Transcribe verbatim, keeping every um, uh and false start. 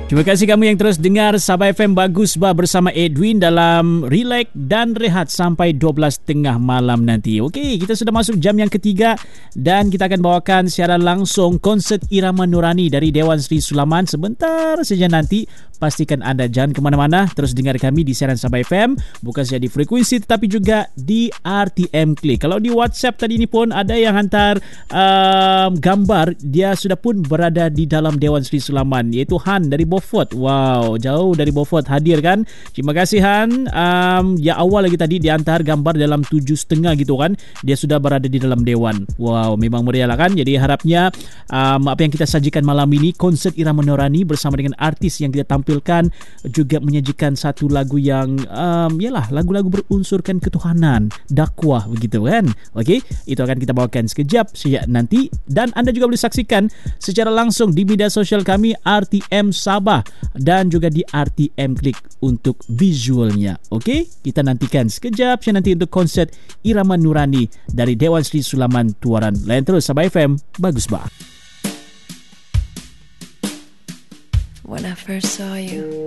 Terima kasih kamu yang terus dengar Sabah F M Bagus Bah bersama Edwin dalam Relax dan Rehat sampai dua belas tiga puluh malam nanti. Okey, kita sudah masuk jam yang ketiga dan kita akan bawakan siaran langsung konsert Irama Nurani dari Dewan Sri Sulaman sebentar saja nanti. Pastikan anda jangan ke mana-mana, terus dengar kami di siaran Sabah F M, bukan saja di frekuensi tetapi juga di R T M Click. Kalau di WhatsApp tadi ni pun ada yang hantar um, gambar, dia sudah pun berada di dalam Dewan Sri Sulaman, iaitu Han dari Beaufort. Wow, jauh dari Beaufort hadir kan. Terima kasih Han. Um, ya awal lagi tadi dia hantar gambar dalam tujuh setengah gitu kan, dia sudah berada di dalam Dewan. Wow, memang meriah lah kan. Jadi harapnya um, apa yang kita sajikan malam ini, konsert Irama Nurani bersama dengan artis yang kita tampilkan juga menyajikan satu lagu yang um, yalah, lagu-lagu berunsurkan ketuhanan, dakwah begitu kan. Okey, itu akan kita bawakan sekejap saja nanti, dan anda juga boleh saksikan secara langsung di media sosial kami R T M Sabah dan juga di R T M Click untuk visualnya. Okey, kita nantikan sekejap saja nanti untuk konsert Irama Nurani dari Dewan Sri Sulaman Tuaran. Lain terus Sabah F M Bagus Bah. When I first saw you,